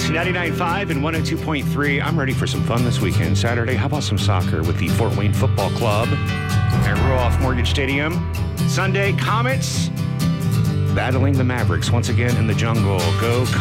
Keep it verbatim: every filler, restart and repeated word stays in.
ninety-nine point five and one oh two point three. I'm ready for some fun this weekend. Saturday, how about some soccer with the Fort Wayne Football Club at Ruoff Mortgage Stadium? Sunday, Comets battling the Mavericks once again in the jungle. Go